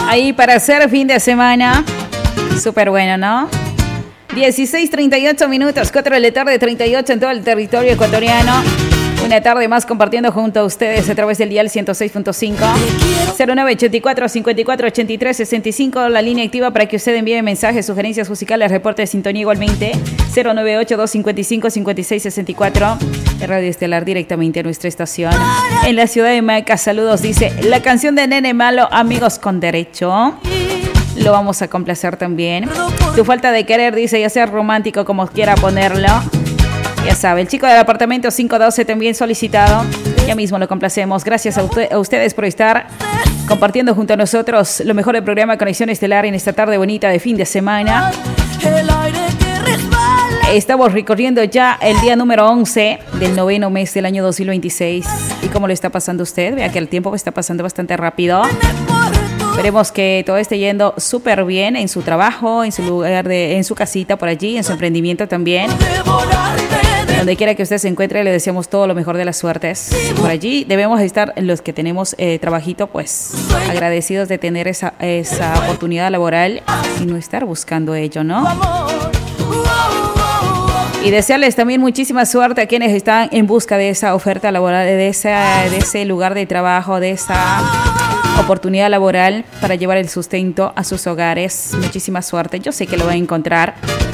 Ahí para hacer fin de semana. Súper bueno, ¿no? 16:38 minutos, 4 de la tarde, 38 en todo el territorio ecuatoriano. Una tarde más compartiendo junto a ustedes a través del dial 106.5 0984 54 83 65, la línea activa para que usted envíe mensajes, sugerencias musicales, reporte de sintonía igualmente 098 255 56 64. Radio Estelar directamente a nuestra estación en la ciudad de Maca. Saludos, dice la canción de Nene Malo, Amigos con Derecho. Lo vamos a complacer también. Tu falta de querer, dice, ya sea romántico como quiera ponerlo. Ya sabe, el chico del apartamento 512 también solicitado. Ya mismo lo complacemos. Gracias a ustedes por estar compartiendo junto a nosotros lo mejor del programa Conexión Estelar en esta tarde bonita de fin de semana. Estamos recorriendo ya el día número 11 del 9º mes del año 2026. ¿Y cómo lo está pasando usted? Vea que el tiempo está pasando bastante rápido. Esperemos que todo esté yendo súper bien en su trabajo, en su lugar, en su casita por allí, en su emprendimiento también. Donde quiera que usted se encuentre, le deseamos todo lo mejor de las suertes. Por allí debemos estar los que tenemos trabajito, pues agradecidos de tener esa oportunidad laboral y no estar buscando ello, ¿no? Y desearles también muchísima suerte a quienes están en busca de esa oferta laboral, de ese lugar de trabajo, de esa oportunidad laboral para llevar el sustento a sus hogares. Muchísima suerte, yo sé que lo va a encontrar.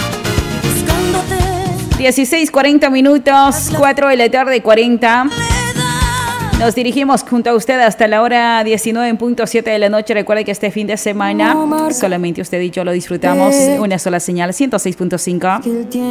16:40 minutos, 4 de la tarde 40. Nos dirigimos junto a usted hasta la hora 19:07 de la noche. Recuerde que este fin de semana solamente usted y yo lo disfrutamos. Una sola señal, 106.5.